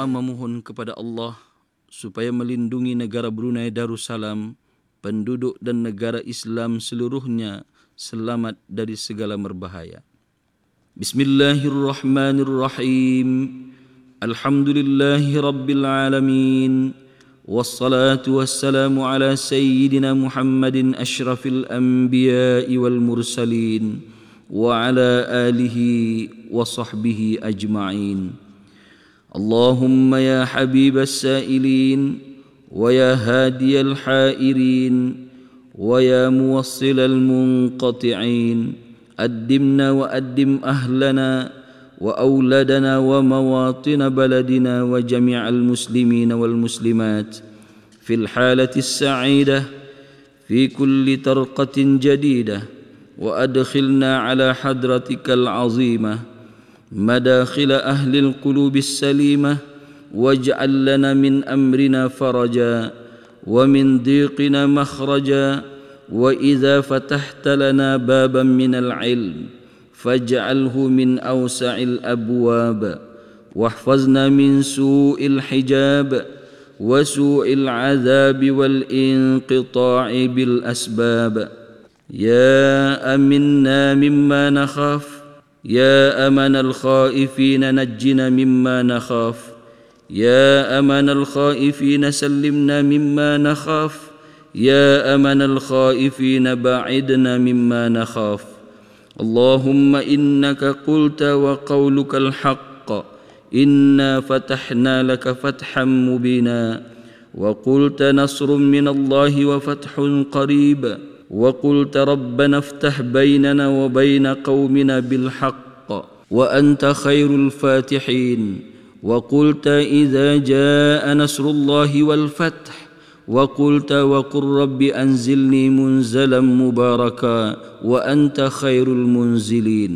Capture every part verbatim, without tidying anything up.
berdoa memohon kepada Allah supaya melindungi negara Brunei Darussalam, penduduk dan negara Islam seluruhnya selamat dari segala merbahaya. Bismillahirrahmanirrahim. Alhamdulillahi rabbil alamin. Wassalatu wassalamu ala sayyidina Muhammadin asyrafil anbiya'i wal mursalin wa ala alihi wa sahbihi ajma'in. Allahumma ya habibas sa'ilin wa ya hadiyal hairin wa ya muwassilal munqati'in, addimna wa addim ahlana وأولادنا ومواطن بلدنا وجميع المسلمين والمسلمات في الحالة السعيدة في كل ترقة جديدة، وأدخلنا على حضرتك العظيمة مداخل أهل القلوب السليمة، واجعل لنا من أمرنا فرجا ومن ضيقنا مخرجا، وإذا فتحت لنا بابا من العلم فاجعله من أوسع الأبواب، واحفظنا من سوء الحجاب وسوء العذاب والانقطاع بالأسباب. يا أمنا مما نخاف، يا أمن الخائفين نجنا مما نخاف، يا أمن الخائفين سلمنا مما نخاف، يا أمن الخائفين باعدنا مما نخاف. اللهم إنك قلت وقولك الحق، إنا فتحنا لك فتحا مبينا، وقلت نصر من الله وفتح قريب، وقلت ربنا افتح بيننا وبين قومنا بالحق وأنت خير الفاتحين، وقلت إذا جاء نصر الله والفتح، وقلت وقل رب أنزلني منزلا مباركا وأنت خير المنزلين.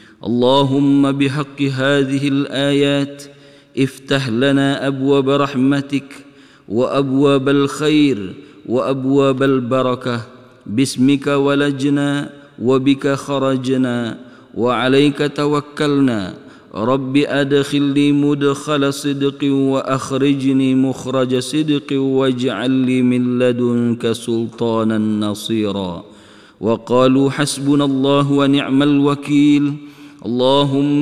اللهم بحق هذه الآيات افتح لنا أبواب رحمتك وأبواب الخير وأبواب البركة، باسمك ولجنا وبك خرجنا وعليك توكلنا. رب أدخلني مدخل صدق وأخرجني مخرج صدق، واجعل لي من لدنك سلطانا نصيرا. وقالوا حسبنا الله ونعم الوكيل. اللهم